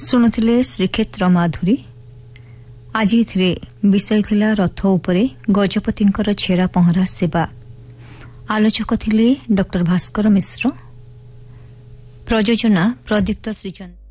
ଶୁଣୁଥିଲେ ଶ୍ରୀକ୍ଷେତ୍ର ମାଧୁରୀ। ଆଜି ଏଥିରେ ବିଷୟ ଥିଲା ରଥ ଉପରେ ଗଜପତିଙ୍କର ଛେରା ପହଁରା ସେବା। ଆଲୋଚକ ଥିଲେ ଡ ଭାସ୍କର ମିଶ୍ର। ପ୍ରଯୋଜନା ପ୍ରଦୀପ୍ତ ଶ୍ରୀଚନ୍ଦ୍ର।